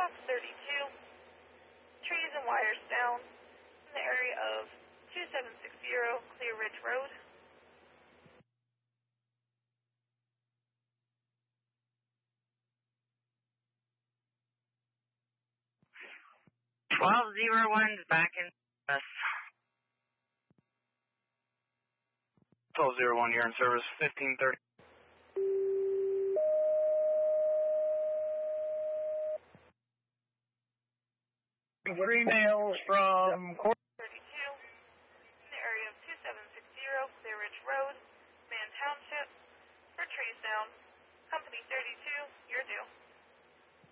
Fox 32, trees and wires down in the area of 2760 Clear Ridge Road. 1201's back in service. 1201, you're in service, 1530. What emails from Court 32 in the area of 2760 Clear Ridge Road, Man Township, for trees down. Company 32